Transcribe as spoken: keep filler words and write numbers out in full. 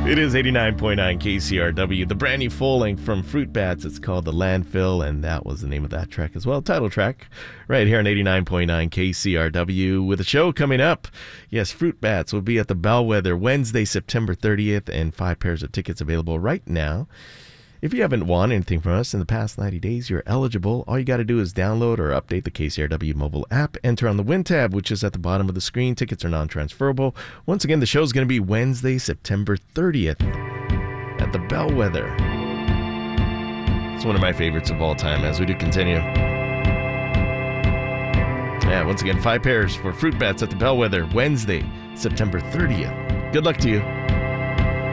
It is eighty-nine point nine K C R W, the brand new full length from Fruit Bats. It's called The Landfill, and that was the name of that track as well. Title track right here on eighty-nine point nine K C R W with a show coming up. Yes, Fruit Bats will be at the Bellwether Wednesday, September thirtieth, and five pairs of tickets available right now. If you haven't won anything from us in the past ninety days, you're eligible. All you got to do is download or update the K C R W mobile app. Enter on the Win tab, which is at the bottom of the screen. Tickets are non-transferable. Once again, the show is going to be Wednesday, September thirtieth at the Bellwether. It's one of my favorites of all time as we do continue. Yeah, once again, five pairs for Fruit Bats at the Bellwether Wednesday, September thirtieth. Good luck to you.